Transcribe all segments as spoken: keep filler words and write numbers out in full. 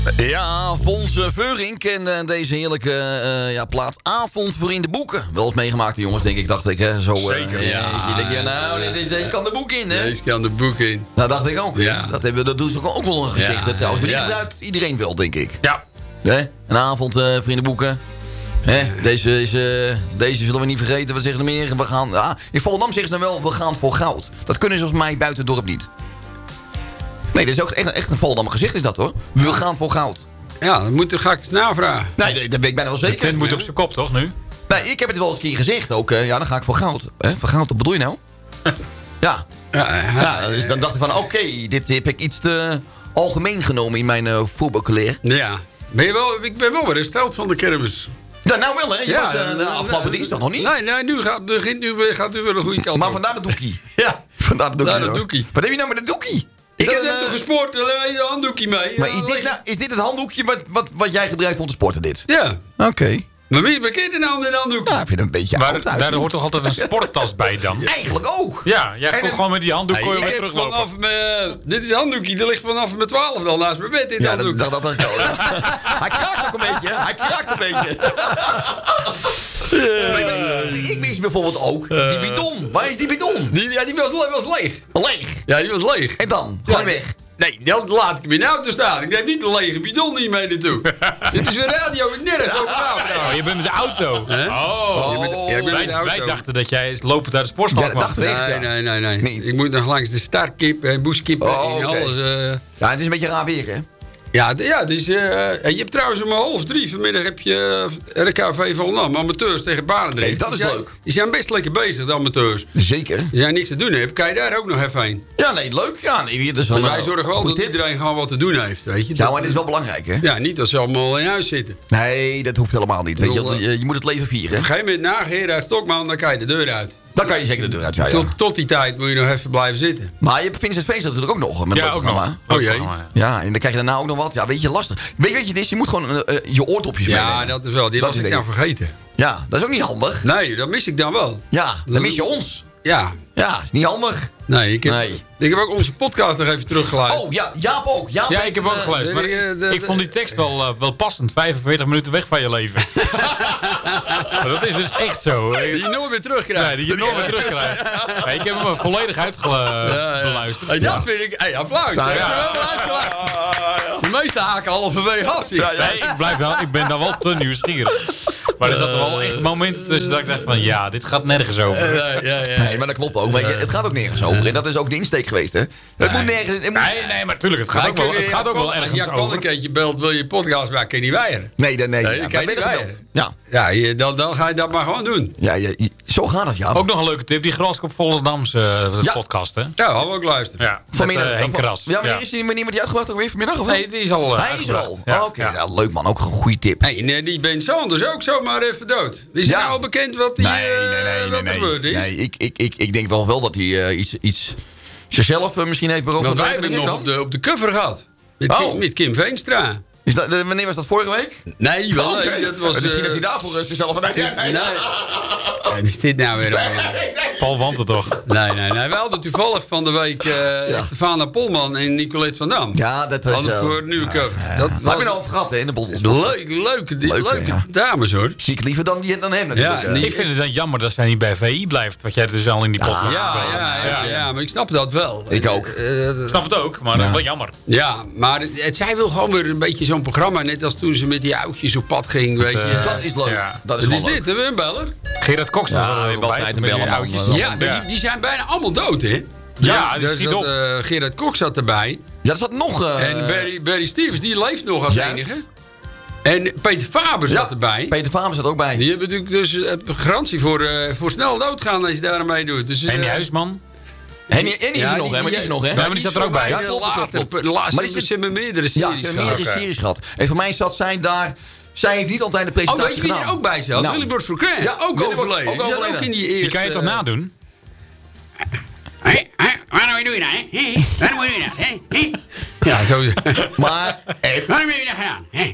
Ja, Fons uh, Veurink en uh, deze heerlijke uh, ja, plaat Avond voor in de boeken. Wel eens meegemaakt, jongens, denk ik, dacht ik. Hè, zo, uh, Zeker. Ja, je denkt, ja, nou, dit is, deze kan de boek in, hè? Deze kan de boek in. Nou, dacht ik ook. Ja. Dat, hebben, dat doen ze ook wel een gezicht, Ja, trouwens. Maar die ja. gebruikt iedereen wel, denk ik. Ja. Hè? Een avond uh, voor in de boeken. Hè? Deze, is, uh, deze zullen we niet vergeten. Wat zeggen ze meer? We gaan, ah, in Volendam zeggen ze dan wel, we gaan voor goud. Dat kunnen ze volgens mij buiten het dorp niet. Nee, dat is ook echt, echt een Volendam gezicht is dat, hoor. We gaan voor goud. Ja, dan moet, ga ik eens navragen. Nee, nee, dat weet ik bijna wel zeker. De tent moet op zijn kop, toch, nu? Nee, ik heb het wel eens een keer gezegd ook. Uh, ja, dan ga ik voor goud. Hè? Voor goud, wat bedoel je nou? ja. Ja, ja. Dus dan dacht ik van, oké, okay, dit heb ik iets te algemeen genomen in mijn uh, voetballeer. Ja. Ben je wel, ik ben wel weer hersteld van de kermis. Ja, nou wel, hè? Je Ja, was uh, de afgelopen dinsdag nog niet. Nee, nee, nu gaat, begint, nu gaat u weer een goede kant Maar op. vandaar de doekie. Ja, vandaar de doekie. vandaar de doekie. Wat heb je nou met de doekie? Ik heb uh, net toch gesport, alleen een handdoekje mee. Maar is dit, nou, is dit het handdoekje wat, wat, wat jij gebruikt om te sporten, dit? Ja. Oké. Okay. Maar wie bekend een hand in handdoekje? Ja, ik vind het een beetje Maar oud uit. daar hoort toch altijd een sporttas bij dan? Eigenlijk ook. Ja, jij komt het, gewoon met die handdoek Hey, kon je ik weer heb teruglopen. vanaf mijn, dit is een handdoekje, dat ligt vanaf mijn twaalf al naast mijn bed in het ja, handdoekje. dat, dat, dat, dat, hij kraakt ook een beetje, hij kraakt een beetje. Uh, nee, nee, ik mis bijvoorbeeld ook die bidon. Waar is die bidon? Die, ja, die was, was leeg. Leeg. Ja, die was leeg. En dan? Gewoon ja, weg. Nee, dan laat ik hem in de auto staan. Ik neem niet de lege bidon niet mee naartoe. Dit is weer radio, ik nergens over na. Oh, je bent met de auto. Huh? Oh. Je bent- ja, ik ben met Wij, de auto. wij dachten dat jij lopend uit de sportschool Ja, dat kwam. dachten we. Nee, Ja. nee, nee, nee. Niet. Ik moet nog langs de startkip en boeskip Oh, en oké. alles. Uh... Ja, het is een beetje raar weer, hè? Ja, d- ja, dus, uh, en je hebt trouwens om half drie vanmiddag heb je uh, R K V Volendam, amateurs tegen Barendrecht. Hey, dat is die zijn, leuk. Die zijn best lekker bezig, de amateurs. Zeker. Als jij niks te doen hebt, kan je daar ook nog even heen. Ja, nee, leuk. Ja, nee, dat is wel Want een wij zorgen wel goed dat tip. iedereen gewoon wat te doen heeft, weet je. Ja, Dat- maar het is wel belangrijk, hè? Ja, niet als ze allemaal in huis zitten. Nee, dat hoeft helemaal niet. Weet je, bedoel, je, je moet het leven vieren. Op een gegeven moment na Gerard Stokman, dan kan je de deur uit. Dan kan je zeker de deur uit, ja, ja. Tot, tot die tijd moet je nog even blijven zitten. Maar je hebt Vincent Feest natuurlijk ook nog. Met een Ja, leuk ook programma. nog. Oh, jee. Programma, Ja, en dan krijg je daarna ook nog wat. Ja, weet je, lastig. Weet je wat je het is? Je moet gewoon uh, uh, je oordopjes Ja, meenemen. dat is wel. Die Dat was is ik denk nou vergeten. Ja, dat is ook niet handig. Nee, dat mis ik dan wel. Ja, dan mis je ons. Ja. Ja, is niet handig. Nee, ik heb, Nee. ik heb ook onze podcast nog even teruggeluisterd. Oh, ja, Jaap ook. Jaap Ja, heeft ik heb een, ook uh, geluisterd. Maar de- ik, de- de- ik vond die tekst wel, uh, wel passend. vijfenveertig minuten weg van je leven. Maar dat is dus echt zo. Die je nooit meer terugkrijgt. Nee, die je nooit meer terugkrijgt. Nee, ik heb hem volledig uitgeluisterd. Hey, dat vind ik... Hey, applaus. Ja, Dat ja. heb je wel uitgelachen. De meeste haken halverwege af. zie ik. Nee, ik, blijf wel, ik ben daar wel te nieuwsgierig. Maar er zaten wel echt momenten tussen dat ik dacht van... Ja, dit gaat nergens over. Ja, ja, ja. Nee, maar dat klopt ook. Weet je, het gaat ook nergens over. En dat is ook de insteek geweest, hè? Het moet nergens... Het moet, Nee, nee, maar tuurlijk, het gaat ook wel, het gaat ook wel ergens Ja, kan over. een keertje belt, wil je podcast maken, kan je niet weigeren. nee, nee, nee. Nee, ja, dat kan je maar niet ben je weigeren. gebeld? Ja, Ja, je, dan, dan ga je dat maar gewoon doen. ja, ja, zo gaat het, ja. Ook nog een leuke tip, die Graskop Volendamse uh, Ja. podcast, hè? Ja, hallo ook luisteren. Ja, met Vanmiddag. uh, Henk Kras. Ja, wanneer is die, wanneer wordt die uitgebracht ook weer vanmiddag? Of Nee, die is al uh, Hij is er al. Ja, Oh, Oké, ja. nou, leuk man. Ook een goede tip. Hey, nee, die Ben Sanders ook zomaar even dood. Is Ja. het nou al bekend wat die Nee, nee, eh, nee, nee, wat er nee. gebeurd is? Nee, ik, ik, ik, ik denk wel wel dat hij uh, iets, iets zichzelf uh, misschien heeft beroofd. Want van wij hebben hem leven, nog denk op ik de, op de cover gehad. Met, Oh. Kim, met Kim Veenstra. dan. Is dat, uh, wanneer was dat, vorige week? Nee, wel. Oh, nee, oké. dat was... Misschien eh, dat hij daarvoor uh, zichzelf van... Nee, Nee. Ja, wat is dit nou weer? allemaal? Paul Wanten toch? Nee, nee, nee. We hadden toevallig van de week uh, Stefana Polman en Nicolette van Dam. Ja, dat was... Hadden Uh, voor een nieuwe cover. Dat Waar heb was je nou over gehad, hè, in de bos? leuk, leuke, die, Leuke, leuke ja. dames, hoor. Zie ik liever dan, die, dan hem natuurlijk. Ja, uh. niet- Ik vind het dan jammer dat zij niet bij V I blijft. Wat jij dus al in die podcast Ja, hebt ja, gezegd. ja, ja, maar ik snap dat wel. Ik ook. Eh, Ik snap het ook, maar Ja. wel jammer. ja, maar het, zij wil gewoon weer een beetje zo'n programma. Net als toen ze met die oudjes op pad ging, weet je. eh, Dat is leuk. Ja. Dat is Wat is wel dit? leuk. Hebben we een beller? Gerard Cox was Ja, al we even hebben bij. altijd met een die bellen, oudjes. man. Ja, maar Ja. Die, die zijn bijna allemaal dood, hè? Ja, die dus schiet dat, op. eh, Gerard Cox zat erbij. Ja, er zat nog... Uh, en Barry, Barry Stevens, die leeft nog als Juist. enige. En Peter Faber ja, zat erbij. Peter Faber zat ook bij. Die hebben natuurlijk dus uh, garantie voor, uh, voor snel doodgaan als je daar aan meedoet. Dus, En die uh, Huisman. Henny, Henny is ja, er nog, die- hè? Maar die is er nog, hè? Ja, maar die zat er ook bij. Ja, Ja, klopt, klopt, later, klopt. de laatste, Maar die ze zit- hebben meerdere Ja, series ze hebben gehad. meerdere series gehad. En voor mij zat zij daar... Zij heeft niet altijd de Oh, presentatie weet je wie gedaan. er ook bij zat? Nou. Willybord Verkrijg. Ja, ook Willybord, overleden. ook Die zat overleden. ook in die eerste... Die kan je toch nadoen? Hé, hé, waarom doe je dat, hè? Hé, waarom doe je dat, hè? Hé, Ja, zo... Maar, Ed, waarom heb je dat gedaan, hè?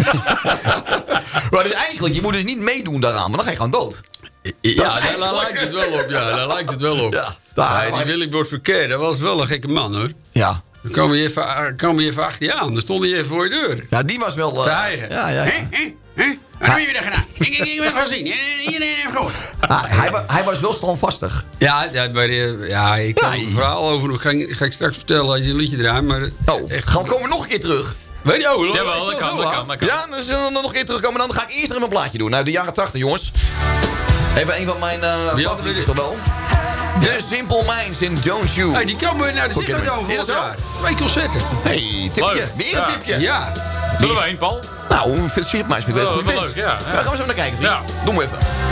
maar dus eigenlijk, je moet dus niet meedoen daaraan, want dan ga je gewoon dood. Ja, daar, eigenlijk- daar lijkt het wel op. Ja, daar lijkt het wel op. Ja, daar- Nee, die Willybord Verkeer, dat was wel een gekke man, hoor. Ja. Dan kwam je even, kwam je even achter je aan. Dan stond hij even voor je deur. Ja, die was wel... Uh, Te hijgen. ja, ja, ja. Hé, hé, hé. Wat heb je weer gedaan? Ik, ik, ik heb het gezien. Iedereen heeft gehoord. Ah, hij, wa- hij was wel standvastig. Ja, ja, maar, eh, ja ik kan Ja, er een verhaal over. Dat ga, ik- ga ik straks vertellen als je een liedje draait. Maar Oh, echt, gaan we komen nog een keer terug? Weet je, oh, Jawel, dat kan, dat kan, dat kan. Ja, dan zullen we nog een keer terugkomen. Dan ga ik eerst nog even een plaatje doen. Nou, de jaren tachtig, jongens. Even een van mijn uh, Wie favorieten had toch wel. The Simple Minds in Don't You. Hey, die komen naar de Goed, Ziggo kennen we. Dome Is dat volgend zo? jaar. Twee concerten. Hey, tipje. Leuk. Weer een Ja. tipje. Ja. Willen we een, Paul? Nou, veel shit, maar ik weet Wel, goed wel bent. leuk, ja, ja. Daar gaan we zo naar kijken, vriend. Ja. Doen we even.